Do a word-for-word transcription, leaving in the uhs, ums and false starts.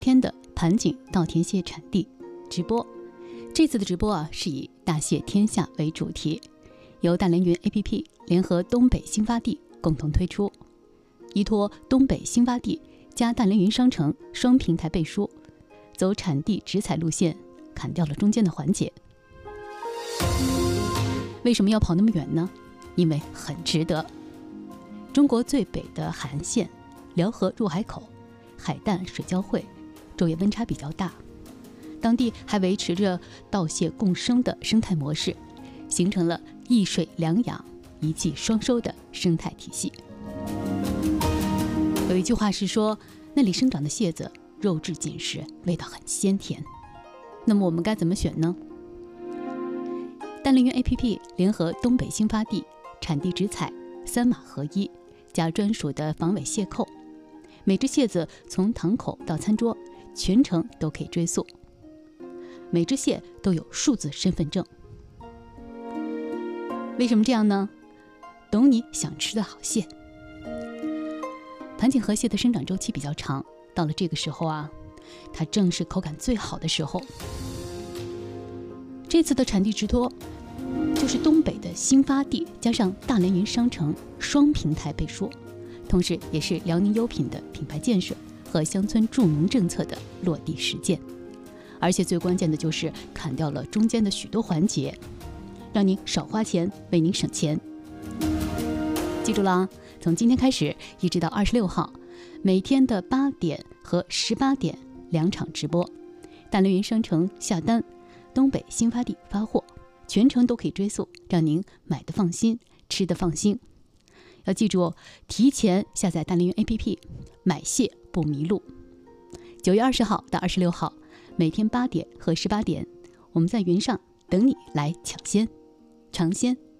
天的盘锦稻田蟹产地直播。这次的直播啊，是以大蟹天下为主题，由大连云 A P P 联合东北新发地共同推出，依托东北新发地加大连云商城双平台背书，走产地直采路线，砍掉了中间的环节。为什么要跑那么远呢？因为很值得。中国最北的海岸线辽河入海口，海淡水交汇，昼夜温差比较大，当地还维持着稻蟹共生的生态模式，形成了一水两养、一季双收的生态体系。有一句话是说，那里生长的蟹子肉质紧实，味道很鲜甜。那么我们该怎么选呢？大连云 A P P 联合东北新发地产地直采三码合一，加专属的防伪蟹扣，每只蟹子从塘口到餐桌全程都可以追溯，每只蟹都有数字身份证。为什么这样呢？懂你想吃的好蟹。盘锦河蟹的生长周期比较长，到了这个时候啊，它正是口感最好的时候。这次的产地直托就是东北的新发地加上大连云商城双平台背书，同时也是辽宁优品的品牌建设和乡村助农政策的落地实践。而且最关键的就是砍掉了中间的许多环节，让您少花钱，为您省钱。记住了啊，从今天开始一直到二十六号，每天的八点和十八点两场直播，大连云商城下单，东北新发地发货，全程都可以追溯，让您买的放心，吃的放心。要记住，提前下载大连云 A P P， 买蟹不迷路。九月二十号到二十六号，每天八点和十八点，我们在云上等你来抢先尝鲜。